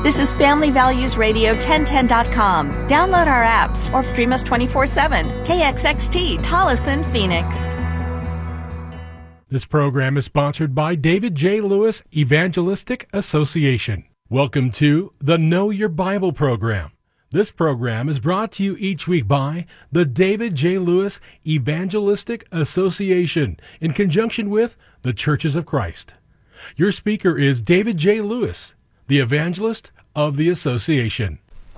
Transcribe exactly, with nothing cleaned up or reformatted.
This is Family Values Radio ten ten dot com. Download our apps or stream us twenty-four seven. K X X T, Tolleson, Phoenix. This program is sponsored by David J. Lewis Evangelistic Association. Welcome to the Know Your Bible program. This program is brought to you each week by the David J. Lewis Evangelistic Association in conjunction with the Churches of Christ. Your speaker is David J. Lewis, the evangelist of the association.